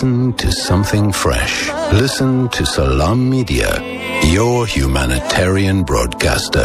Listen to something fresh. Listen to Salam Media, your humanitarian broadcaster.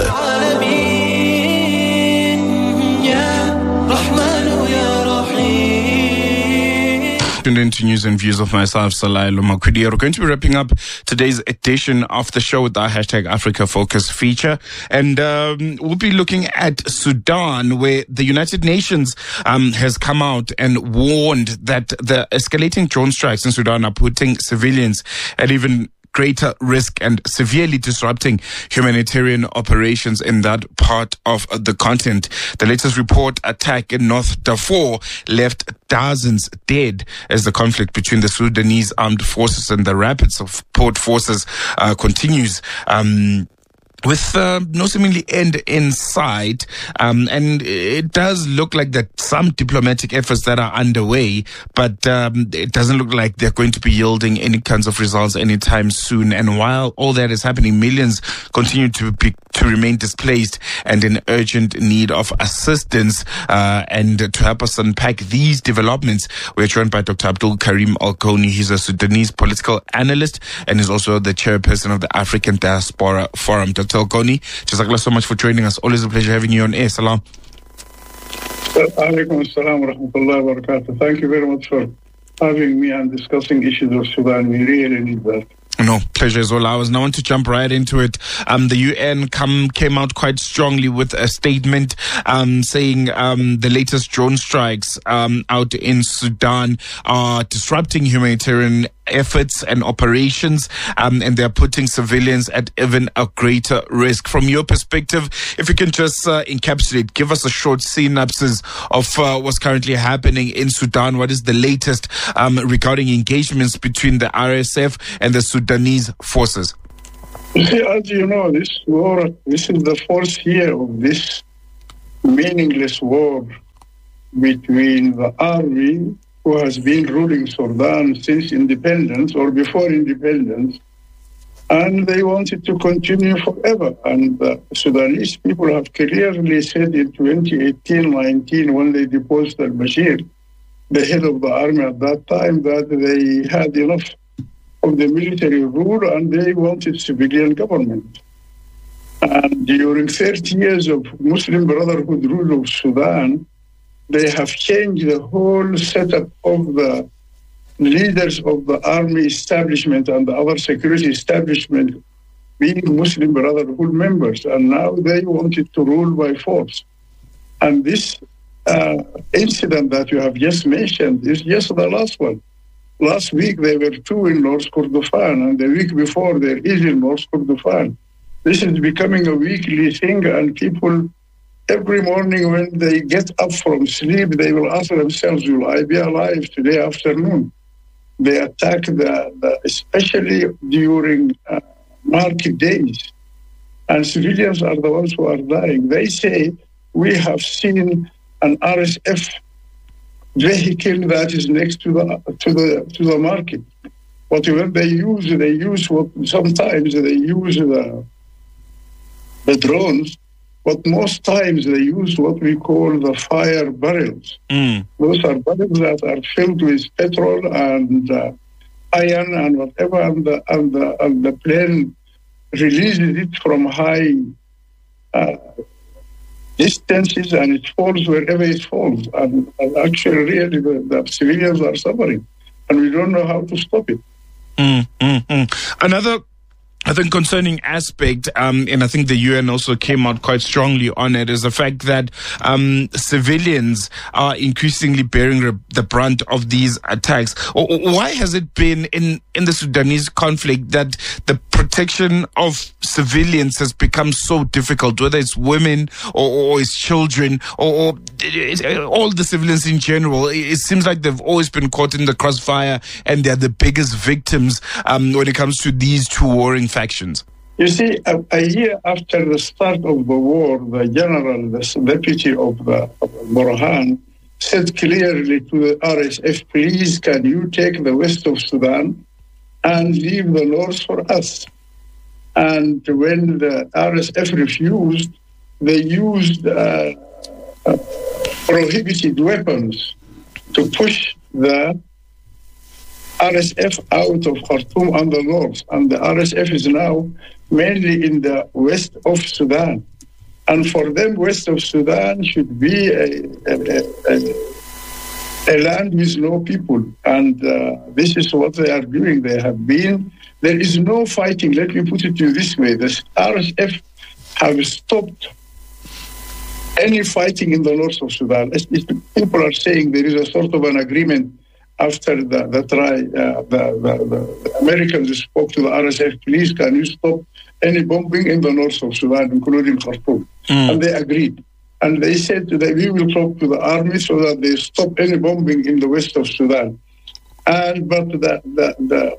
Into news and views of myself, Salai Lomakwidi. We're going to be wrapping up today's edition of the show with our hashtag Africa Focus feature. And we'll be looking at Sudan, where the United Nations has come out and warned that the escalating drone strikes in Sudan are putting civilians at even greater risk and severely disrupting humanitarian operations in that part of the continent. The latest report, attack in North Darfur, left dozens dead as the conflict between the Sudanese armed forces and the rapid support forces continues. With no seemingly end in sight, and it does look like that some diplomatic efforts that are underway, but it doesn't look like they're going to be yielding any kinds of results anytime soon. And while all that is happening, millions continue to remain displaced and in urgent need of assistance. And to help us unpack these developments, we're joined by Dr. Abdul Karim Al-Koni. He's a Sudanese political analyst and is also the chairperson of the African Diaspora Forum. Dr. Al-Koni, jazakallah so much for joining us. Always a pleasure having you on air. Salam. Alaikum assalam wa rahmatullahi wa barakatuh. Thank you very much for having me and discussing issues of Sudan. We really need that. No, pleasure is all ours. Now I want to jump right into it. The UN came out quite strongly with a statement saying the latest drone strikes out in Sudan are disrupting humanitarian efforts and operations, and they're putting civilians at even a greater risk. From your perspective, if you can just encapsulate, give us a short synopsis of what's currently happening in Sudan. What is the latest regarding engagements between the RSF and the Sudanese forces? As you know, this war, this is the fourth year of this meaningless war between the army, who has been ruling Sudan since independence or before independence, and they wanted to continue forever. And the Sudanese people have clearly said in 2018-19, when they deposed al-Bashir, the head of the army at that time, that they had enough of the military rule and they wanted civilian government. And during 30 years of Muslim Brotherhood rule of Sudan, they have changed the whole setup of the leaders of the army establishment and the other security establishment being Muslim Brotherhood members. And now they wanted to rule by force. And this incident that you have just mentioned is just the last one. Last week, there were two in North Kordofan, and the week before, there is in North Kordofan. This is becoming a weekly thing, and people, every morning when they get up from sleep, they will ask themselves, will I be alive today afternoon? They attack especially during market days. And civilians are the ones who are dying. They say, we have seen an RSF vehicle that is next to the market. But when they use what sometimes they use the drones, but most times they use what we call the fire barrels. Those are barrels that are filled with petrol and iron and whatever, and the plane releases it from high distances, and it falls wherever it falls. And actually, really, the civilians are suffering, and we don't know how to stop it. Another, I think, concerning aspect, and I think the UN also came out quite strongly on it, is the fact that civilians are increasingly bearing the brunt of these attacks. Why has it been in the Sudanese conflict that the protection of civilians has become so difficult, whether it's women or it's children or all the civilians in general? It seems like they've always been caught in the crossfire, and they're the biggest victims when it comes to these two warring factions. You see, a year after the start of the war, the general, the deputy of Burhan, said clearly to the RSF, please, can you take the west of Sudan and leave the north for us? And when the RSF refused, they used prohibited weapons to push the RSF out of Khartoum and the north, and the RSF is now mainly in the west of Sudan. And for them, west of Sudan should be a land with no people. And this is what they are doing. There is no fighting. Let me put it to you this way. The RSF have stopped any fighting in the north of Sudan. People are saying there is a sort of an agreement after the Americans spoke to the RSF, please, can you stop any bombing in the north of Sudan, including Khartoum? And they agreed. And they said that we will talk to the army so that they stop any bombing in the west of Sudan. But the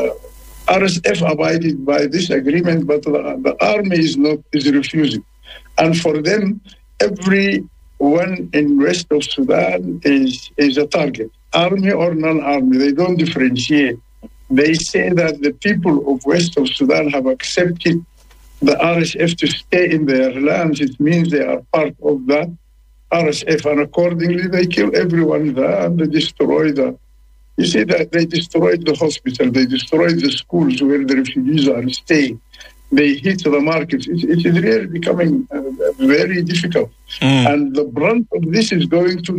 RSF abided by this agreement, but the army is refusing. And for them, everyone in west of Sudan is a target, army or non-army. They don't differentiate. They say that the people of west of Sudan have accepted the RSF to stay in their lands. It means they are part of that RSF, and accordingly they kill everyone there and they destroy you see that they destroyed the hospital, they destroyed the schools where the refugees are staying. They hit the markets. It is really becoming very difficult. And the brunt of this is going to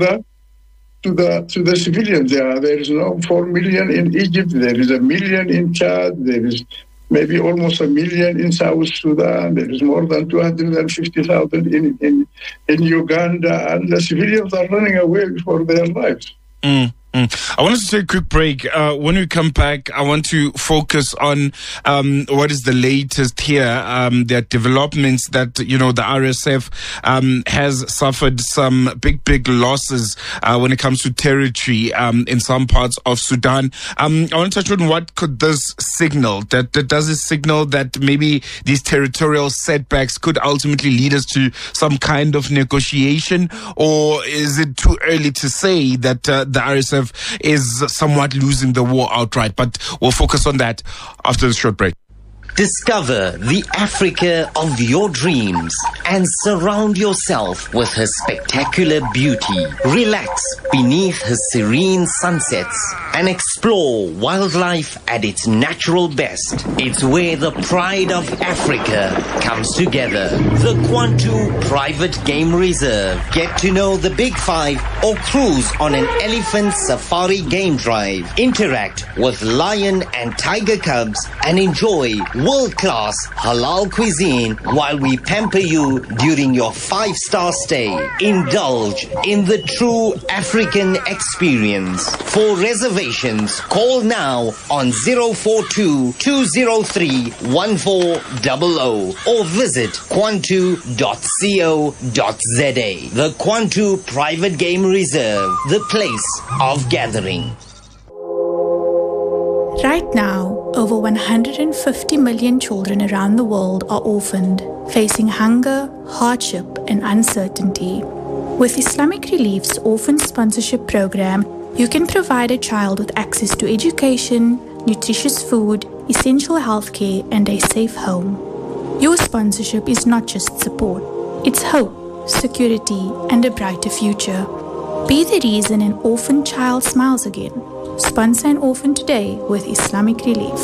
the civilians. There is now 4 million in Egypt. There is 1 million in Chad. There is maybe almost 1 million in South Sudan. There is more than 250,000 in Uganda. And the civilians are running away for their lives. I want us to take a quick break. When we come back, I want to focus on what is the latest here. There are developments that, the RSF has suffered some big losses when it comes to territory in some parts of Sudan. I want to touch on what could this signal? That does it signal that maybe these territorial setbacks could ultimately lead us to some kind of negotiation? Or is it too early to say that the RSF is somewhat losing the war outright? But we'll focus on that after the short break. Discover the Africa of your dreams and surround yourself with her spectacular beauty. Relax beneath her serene sunsets and explore wildlife at its natural best. It's where the pride of Africa comes together. The Kwantu Private Game Reserve. Get to know the Big Five or cruise on an elephant safari game drive. Interact with lion and tiger cubs and enjoy world-class halal cuisine while we pamper you during your 5-star stay. Indulge in the true African experience. For reservations, call now on 042-203-1400 or visit kwantu.co.za. The Kwantu Private Game Reserve, the place of gathering. Right now, over 150 million children around the world are orphaned, facing hunger, hardship, and uncertainty. With Islamic Relief's Orphan Sponsorship Program, you can provide a child with access to education, nutritious food, essential healthcare, and a safe home. Your sponsorship is not just support, it's hope, security, and a brighter future. Be the reason an orphan child smiles again. Sponsor an orphan today with Islamic Relief.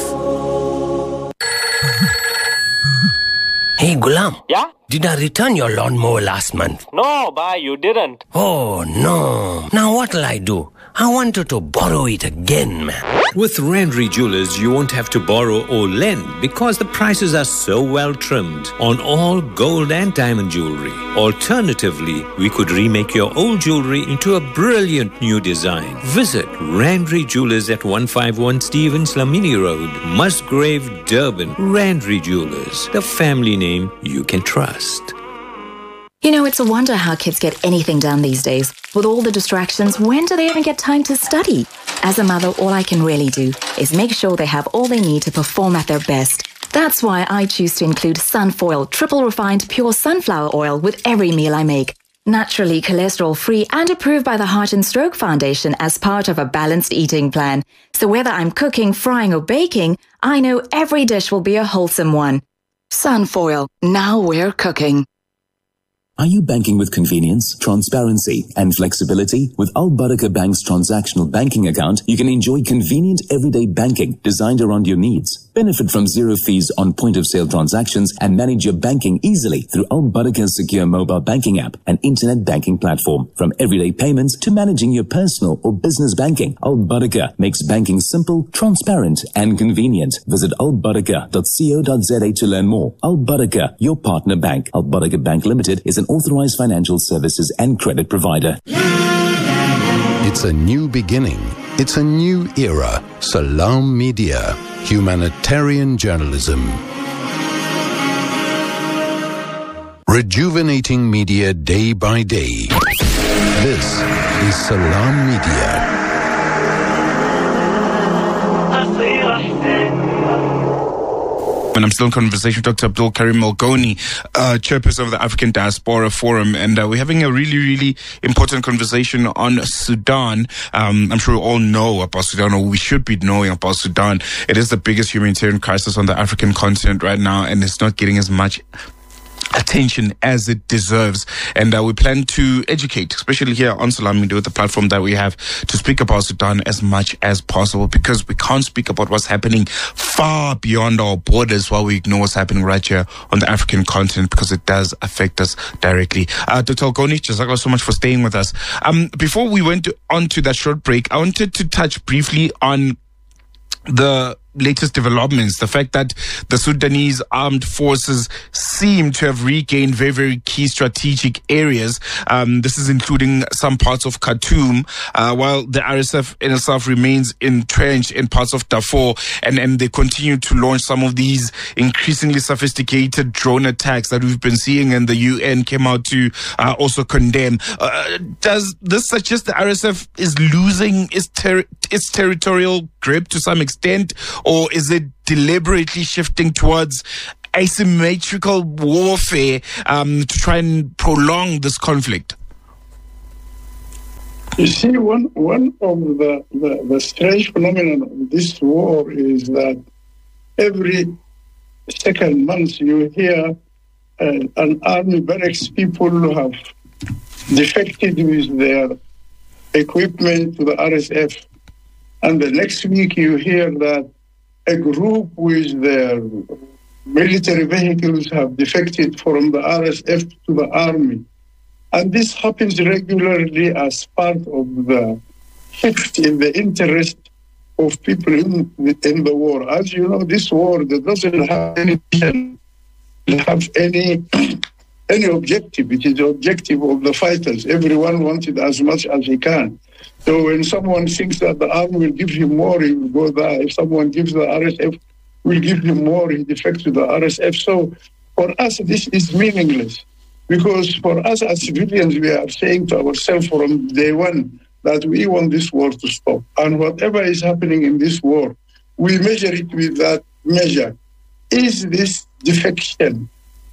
Hey, Gulam. Yeah? Did I return your lawnmower last month? No, Ba, you didn't. Oh, no. Now what'll I do? I wanted to borrow it again, man. With Randry Jewelers, you won't have to borrow or lend because the prices are so well trimmed on all gold and diamond jewelry. Alternatively, we could remake your old jewelry into a brilliant new design. Visit Randry Jewelers at 151 Stevens Lamini Road, Musgrave, Durban. Randry Jewelers, the family name you can trust. You know, it's a wonder how kids get anything done these days. With all the distractions, when do they even get time to study? As a mother, all I can really do is make sure they have all they need to perform at their best. That's why I choose to include Sunfoil triple refined pure sunflower oil with every meal I make. Naturally cholesterol-free and approved by the Heart and Stroke Foundation as part of a balanced eating plan. So whether I'm cooking, frying or baking, I know every dish will be a wholesome one. Sunfoil, now we're cooking. Are you banking with convenience, transparency, and flexibility? With Al Barakah Bank's transactional banking account, you can enjoy convenient everyday banking designed around your needs. Benefit from zero fees on point-of-sale transactions and manage your banking easily through Al Barakah's secure mobile banking app and internet banking platform. From everyday payments to managing your personal or business banking, Al Barakah makes banking simple, transparent, and convenient. Visit albarakah.co.za to learn more. Al Barakah, your partner bank. Al Barakah Bank Limited is an authorized financial services and credit provider. It's a new beginning. It's a new era. Salam Media. Humanitarian journalism. Rejuvenating media day by day. This is Salam Media. And I'm still in conversation with Dr. Abdul Karim Malgoni, chairperson of the African Diaspora Forum. And we're having a really, really important conversation on Sudan. I'm sure we all know about Sudan, or we should be knowing about Sudan. It is the biggest humanitarian crisis on the African continent right now, and it's not getting as much attention as it deserves. And we plan to educate, especially here on Salam Media, with the platform that we have, to speak about Sudan as much as possible, because we can't speak about what's happening far beyond our borders while we ignore what's happening right here on the African continent, because it does affect us directly. Dr. Malgoni, jazakallah so much for staying with us. Before we went on to that short break, I wanted to touch briefly on the latest developments, the fact that the Sudanese armed forces seem to have regained very, very key strategic areas. This is including some parts of Khartoum, while the RSF in itself remains entrenched in parts of Darfur, and they continue to launch some of these increasingly sophisticated drone attacks that we've been seeing, and the UN came out to also condemn. Does this suggest the RSF is losing its territorial grip to some extent, or is it deliberately shifting towards asymmetrical warfare to try and prolong this conflict? You see, one of the strange phenomenon of this war is that every second month you hear an army barracks people who have defected with their equipment to the RSF. And the next week you hear that a group with their military vehicles have defected from the RSF to the army. And this happens regularly as part of the shift in the interest of people in the war. As you know, this war that doesn't have any objective. It is the objective of the fighters. Everyone wanted as much as he can. So when someone thinks that the army will give him more, he will go there. If someone gives the RSF, will give him more, he defects to the RSF. So for us, this is meaningless. Because for us as civilians, we are saying to ourselves from day one that we want this war to stop. And whatever is happening in this war, we measure it with that measure. Is this defection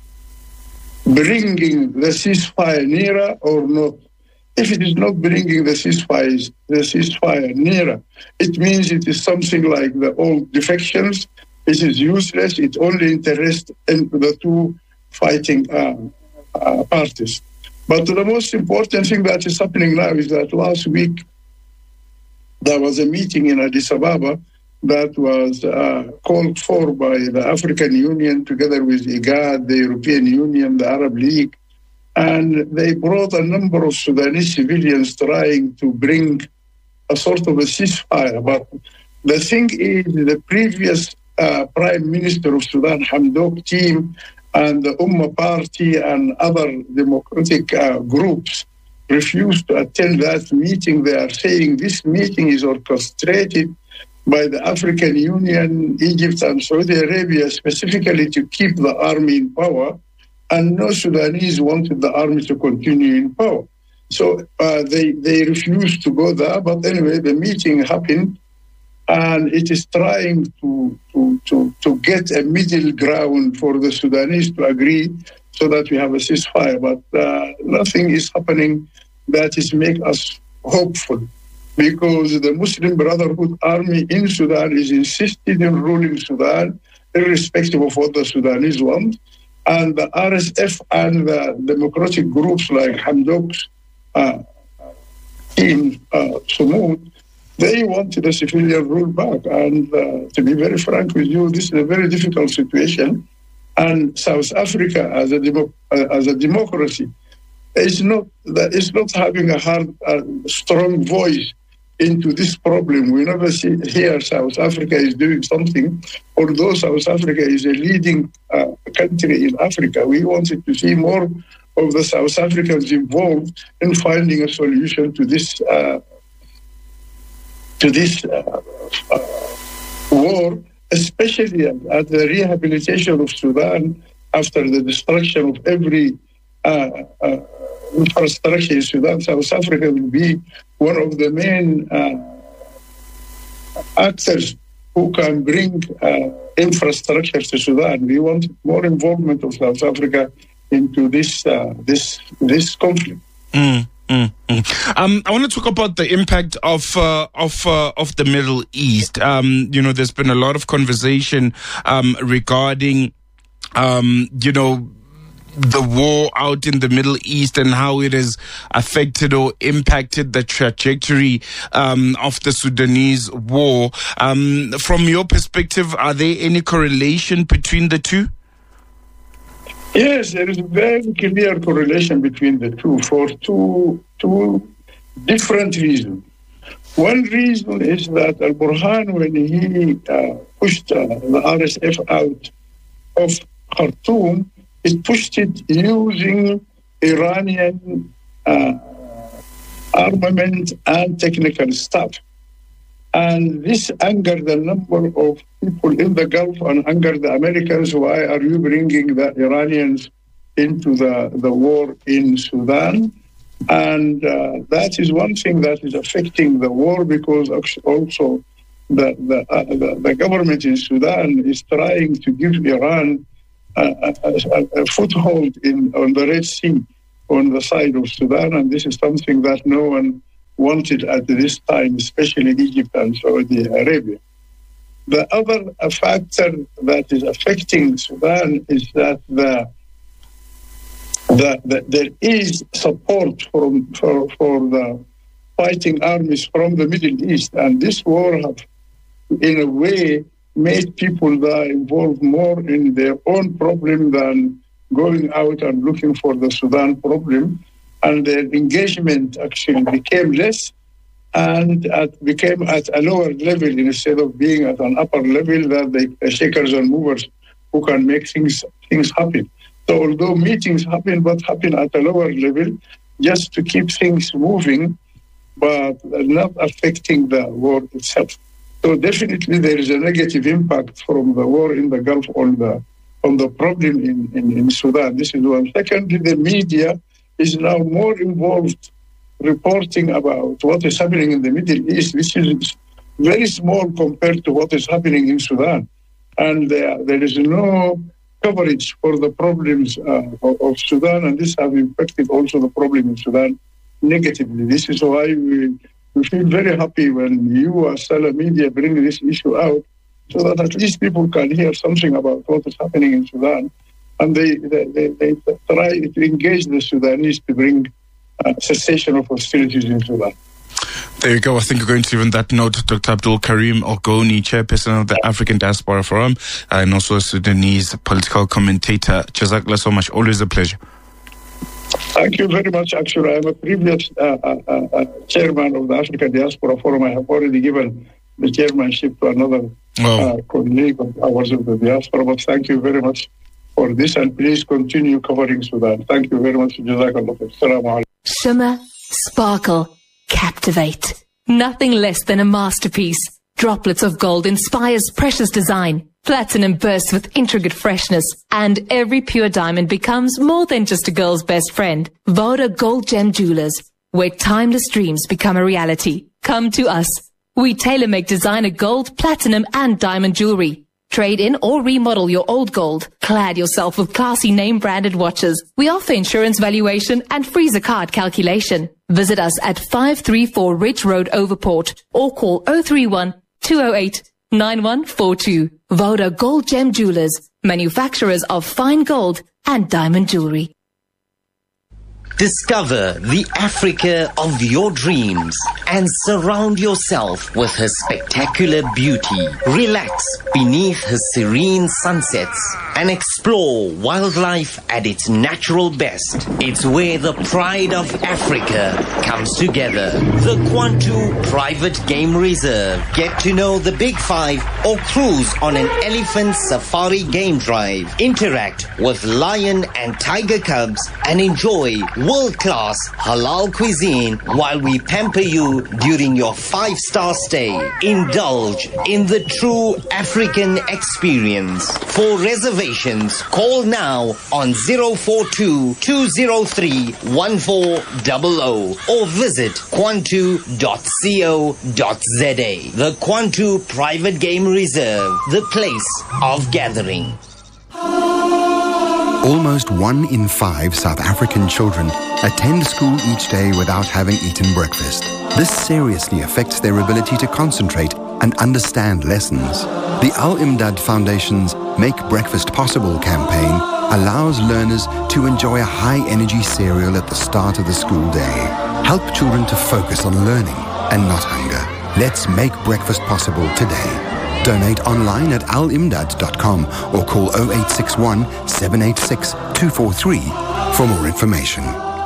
bringing the ceasefire nearer or not? If it is not bringing the ceasefire nearer, it means it is something like the old defections. It is useless. It only interests the two fighting parties. But the most important thing that is happening now is that last week there was a meeting in Addis Ababa that was called for by the African Union together with IGAD, the European Union, the Arab League. And they brought a number of Sudanese civilians trying to bring a sort of a ceasefire. But the thing is, the previous Prime Minister of Sudan, Hamdok team, and the Ummah Party and other democratic groups refused to attend that meeting. They are saying this meeting is orchestrated by the African Union, Egypt, and Saudi Arabia, specifically to keep the army in power. And no Sudanese wanted the army to continue in power. So they refused to go there. But anyway, the meeting happened, and it is trying to get a middle ground for the Sudanese to agree so that we have a ceasefire. But nothing is happening that is make us hopeful, because the Muslim Brotherhood Army in Sudan is insisting in ruling Sudan, irrespective of what the Sudanese want. and the RSF and the democratic groups like Hamdok's team, Sumud, they wanted a civilian rule back. And to be very frank with you, this is a very difficult situation. And South Africa, as a democracy, is not having a strong voice into this problem. We never hear South Africa is doing something, although South Africa is a leading country in Africa. We wanted to see more of the South Africans involved in finding a solution to this war, especially at the rehabilitation of Sudan after the destruction of every infrastructure in Sudan. South Africa will be one of the main actors who can bring infrastructure to Sudan. We want more involvement of South Africa into this conflict. I want to talk about the impact of the Middle East. There's been a lot of conversation regarding the war out in the Middle East and how it has affected or impacted the trajectory of the Sudanese war. From your perspective, are there any correlation between the two? Yes, there is a very clear correlation between the two for two different reasons. One reason is that Al-Burhan, when he pushed the RSF out of Khartoum, it pushed it using Iranian armament and technical staff. And this angered a number of people in the Gulf and angered the Americans. Why are you bringing the Iranians into the war in Sudan? And that is one thing that is affecting the war, because also the government in Sudan is trying to give Iran a foothold on the Red Sea on the side of Sudan, and this is something that no one wanted at this time, especially Egypt and Saudi Arabia. The other factor that is affecting Sudan is that there is support for the fighting armies from the Middle East, and this war have, in a way, made people that involved more in their own problem than going out and looking for the Sudan problem. And their engagement actually became less and became at a lower level instead of being at an upper level, that the shakers and movers who can make things happen. So although meetings happen, but happen at a lower level just to keep things moving, but not affecting the war itself. So definitely there is a negative impact from the war in the Gulf on the problem in Sudan. This is one. Secondly, the media is now more involved reporting about what is happening in the Middle East, which is very small compared to what is happening in Sudan. And there is no coverage for the problems of Sudan, and this has impacted also the problem in Sudan negatively. This is why we feel very happy when you as Salam Media bring this issue out, so that at least people can hear something about what is happening in Sudan. And they try to engage the Sudanese to bring cessation of hostilities in Sudan. There you go. I think we're going to leave on that note. Dr. Abdul Karim Ogoni, chairperson of the African Diaspora Forum, and also a Sudanese political commentator. Jazakallah so much. Always a pleasure. Thank you very much, actually. I'm a previous chairman of the African Diaspora Forum. I have already given the chairmanship to another colleague of ours of the diaspora, but thank you very much for this, and please continue covering Sudan. Thank you very much. Jazakallah. Assalamu alaikum. Shimmer, sparkle, captivate. Nothing less than a masterpiece. Droplets of gold inspires precious design. Platinum bursts with intricate freshness, and every pure diamond becomes more than just a girl's best friend. Voda Gold Gem Jewelers, where timeless dreams become a reality. Come to us. We tailor-make designer gold, platinum, and diamond jewelry. Trade in or remodel your old gold. Clad yourself with classy name-branded watches. We offer insurance valuation and free zakat calculation. Visit us at 534 Ridge Road, Overport, or call 031 208 9142. Voda Gold Gem Jewelers, manufacturers of fine gold and diamond jewelry. Discover the Africa of your dreams and surround yourself with her spectacular beauty. Relax beneath her serene sunsets and explore wildlife at its natural best. It's where the pride of Africa comes together. The Kwantu Private Game Reserve. Get to know the Big Five or cruise on an elephant safari game drive. Interact with lion and tiger cubs and enjoy world-class halal cuisine while we pamper you during your 5-star stay. Indulge in the true African experience. For reservations, call now on 042-203-1400 or visit kwantu.co.za. The Kwantu Private Game Reserve, the place of gathering. Almost 1 in 5 South African children attend school each day without having eaten breakfast. This seriously affects their ability to concentrate and understand lessons. The Al-Imdad Foundation's Make Breakfast Possible campaign allows learners to enjoy a high-energy cereal at the start of the school day. Help children to focus on learning and not hunger. Let's make breakfast possible today. Donate online at alimdad.com or call 0861 786 243 for more information.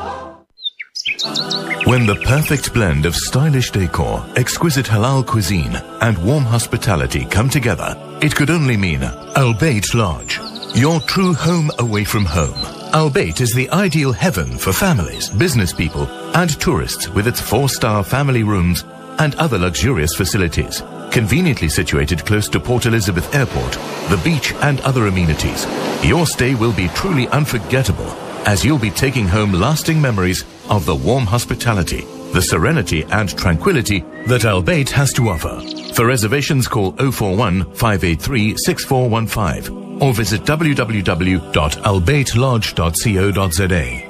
When the perfect blend of stylish decor, exquisite halal cuisine, and warm hospitality come together, it could only mean Al Bayt Lodge, your true home away from home. Al Bayt is the ideal heaven for families, business people, and tourists with its 4-star family rooms and other luxurious facilities. Conveniently situated close to Port Elizabeth Airport, the beach and other amenities, your stay will be truly unforgettable as you'll be taking home lasting memories of the warm hospitality, the serenity and tranquility that Al Bayt has to offer. For reservations, call 041 583 6415 or visit www.albaytlodge.co.za.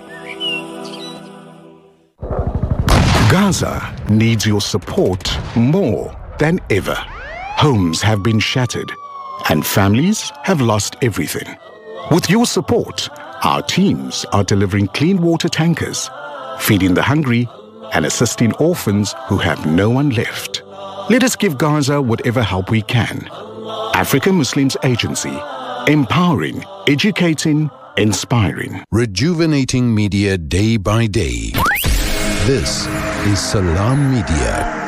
Gaza needs your support more than ever. Homes have been shattered and families have lost everything. With your support, our teams are delivering clean water tankers, feeding the hungry and assisting orphans who have no one left. Let us give Gaza whatever help we can. African Muslims Agency, empowering, educating, inspiring. Rejuvenating media day by day. This is Salam Media.